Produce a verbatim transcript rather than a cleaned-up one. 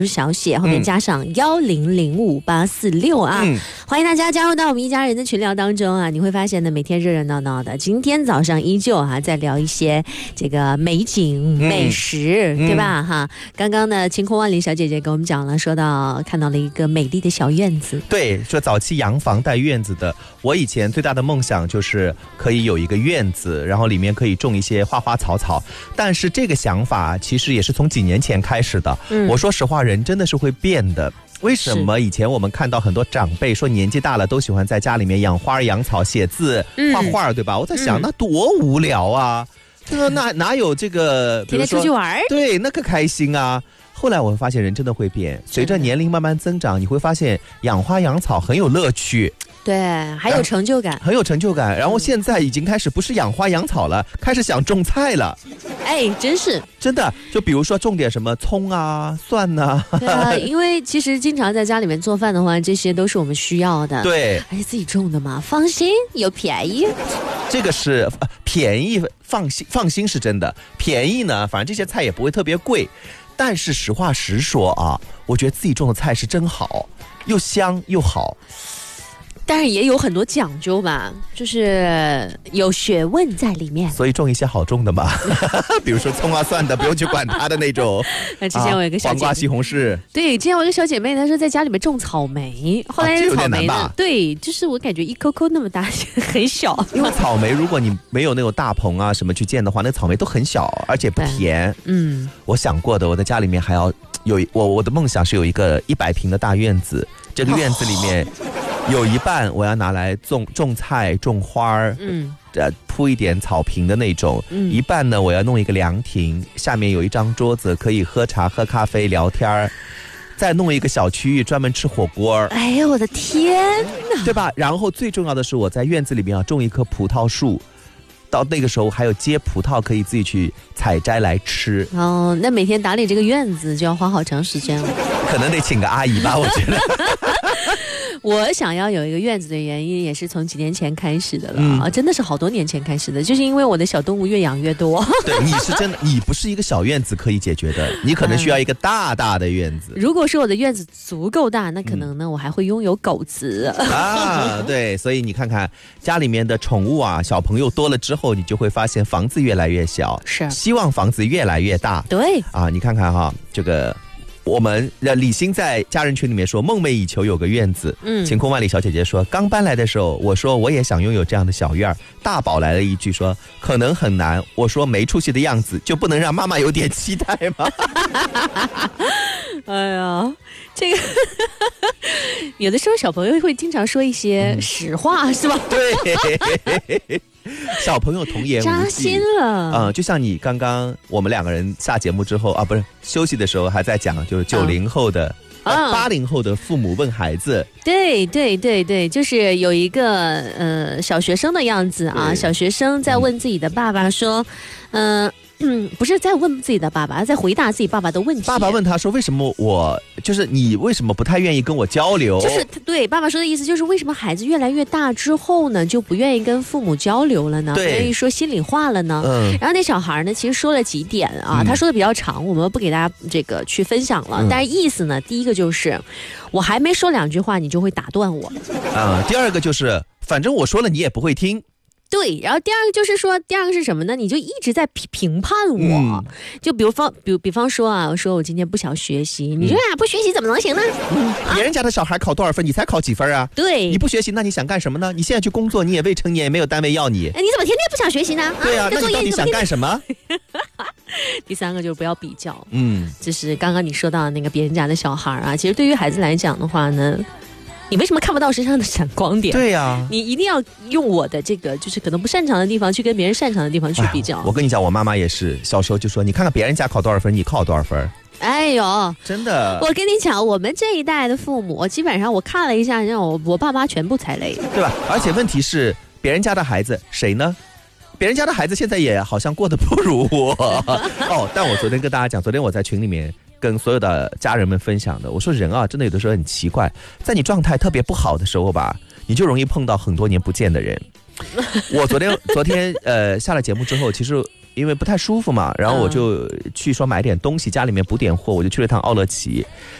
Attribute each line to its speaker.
Speaker 1: 小写后面加上幺零零五八四六啊、嗯，欢迎大家加入到我们一家人的群聊当中啊！你会发现呢，每天热热闹闹的。今天早上依旧哈、啊，在聊一些这个美景、嗯、美食，对吧？哈、嗯，刚刚呢，晴空万里小姐姐跟我们讲了，说到看到了一个美丽的小院子。
Speaker 2: 对，说早期洋房带院子的，我以前最大的梦想就是可以有一个院子，然后里面可以种一些花花草草。但是这个想法其实也是从几年前开始的。嗯、我说实话，人真的是会变的。为什么以前我们看到很多长辈说年纪大了都喜欢在家里面养花养草写字、嗯、画画，对吧？我在想、嗯、那多无聊啊，这个哪哪有这个
Speaker 1: 天天出去玩？
Speaker 2: 对，那个开心啊。后来我会发现人真的会变，随着年龄慢慢增长，你会发现养花养草很有乐趣，
Speaker 1: 对，还有成就感，
Speaker 2: 很有成就感。然后现在已经开始不是养花养草了，开始想种菜了。
Speaker 1: 哎，真是
Speaker 2: 真的，就比如说种点什么葱啊、蒜啊。
Speaker 1: 对啊，因为其实经常在家里面做饭的话，这些都是我们需要的。
Speaker 2: 对，
Speaker 1: 而且自己种的嘛，放心又便宜。
Speaker 2: 这个是、呃、便宜，放心放心是真的。便宜呢，反正这些菜也不会特别贵。但是实话实说啊，我觉得自己种的菜是真好，又香又好。
Speaker 1: 但是也有很多讲究吧，就是有学问在里面，
Speaker 2: 所以种一些好种的嘛，比如说葱啊蒜的，不用去管它的那种。
Speaker 1: 那之前我有个小姐妹、
Speaker 2: 啊、黄瓜西红柿，
Speaker 1: 对，之前我有个小姐妹，她说在家里面种草莓，后来草莓呢、啊，对，就是我感觉一颗颗那么大，很小。
Speaker 2: 因为草莓如果你没有那种大棚啊什么去建的话，那草莓都很小，而且不甜。嗯，我想过的，我在家里面还要有我我的梦想是有一个一百平的大院子，这个院子里面。哦，有一半我要拿来种种菜种花儿，嗯，呃，铺一点草坪的那种、嗯、一半呢我要弄一个凉亭，下面有一张桌子可以喝茶喝咖啡聊天，再弄一个小区域专门吃火锅。
Speaker 1: 哎呀我的天哪，
Speaker 2: 对吧？然后最重要的是我在院子里面要种一棵葡萄树，到那个时候还有结葡萄可以自己去采摘来吃。
Speaker 1: 哦，那每天打理这个院子就要花好长时间了，
Speaker 2: 可能得请个阿姨吧我觉得。
Speaker 1: 我想要有一个院子的原因也是从几年前开始的了、嗯、啊，真的是好多年前开始的，就是因为我的小动物越养越多。
Speaker 2: 对，你是真的，你不是一个小院子可以解决的，你可能需要一个大大的院子。
Speaker 1: 如果说我的院子足够大，那可能呢、嗯、我还会拥有狗子
Speaker 2: 啊。对，所以你看看家里面的宠物啊，小朋友多了之后，你就会发现房子越来越小，
Speaker 1: 是
Speaker 2: 希望房子越来越大。
Speaker 1: 对
Speaker 2: 啊，你看看哈，这个。我们李欣在家人群里面说梦寐以求有个院子，嗯，晴空万里小姐姐说刚搬来的时候我说我也想拥有这样的小院，大宝来了一句说可能很难，我说没出息的样子就不能让妈妈有点期待吗？
Speaker 1: 哎呀，这个有的时候小朋友会经常说一些实话、嗯、是吧？
Speaker 2: 对。小朋友童言无忌，
Speaker 1: 扎心了。
Speaker 2: 嗯，就像你刚刚我们两个人下节目之后啊，不是休息的时候还在讲，就是九零后的、八零、嗯呃、后的父母问孩子，
Speaker 1: 对对对对，就是有一个呃小学生的样子啊，小学生在问自己的爸爸说，嗯、呃。嗯，不是在问自己的爸爸，在回答自己爸爸的问题。
Speaker 2: 爸爸问他说：“为什么我就是你为什么不太愿意跟我交流？”
Speaker 1: 就是对爸爸说的意思，就是为什么孩子越来越大之后呢，就不愿意跟父母交流了呢？不愿意说心里话了呢？嗯。然后那小孩呢，其实说了几点啊，嗯、他说的比较长，我们不给大家这个去分享了。嗯、但是意思呢，第一个就是我还没说两句话，你就会打断我。
Speaker 2: 啊、嗯，第二个就是反正我说了你也不会听。
Speaker 1: 对，然后第二个就是说，第二个是什么呢？你就一直在评评判我，嗯、就比如方，比比方说啊，我说我今天不想学习，你说呀、嗯、不学习怎么能行呢？
Speaker 2: 嗯啊、别人家的小孩考多少分，你才考几分啊？
Speaker 1: 对，
Speaker 2: 你不学习，那你想干什么呢？你现在去工作，你也未成年，也没有单位要你，
Speaker 1: 哎，你怎么天天不想学习呢？
Speaker 2: 对啊，那你到底想干什么？
Speaker 1: 第三个就是不要比较，嗯，就是刚刚你说到的那个别人家的小孩啊，其实对于孩子来讲的话呢。你为什么看不到身上的闪光点？
Speaker 2: 对呀、啊，
Speaker 1: 你一定要用我的这个就是可能不擅长的地方去跟别人擅长的地方去比较。
Speaker 2: 哎、我跟你讲，我妈妈也是小时候就说，你看看别人家考多少分，你考多少分。
Speaker 1: 哎呦，
Speaker 2: 真的！
Speaker 1: 我跟你讲，我们这一代的父母，基本上我看了一下，让我我爸妈全部踩雷，
Speaker 2: 对吧？而且问题是，别人家的孩子谁呢？别人家的孩子现在也好像过得不如我哦。但我昨天跟大家讲，昨天我在群里面跟所有的家人们分享的，我说人啊，真的有的时候很奇怪，在你状态特别不好的时候吧，你就容易碰到很多年不见的人。我昨天昨天呃下了节目之后，其实因为不太舒服嘛，然后我就去说买点东西，家里面补点货，我就去了趟奥乐奇。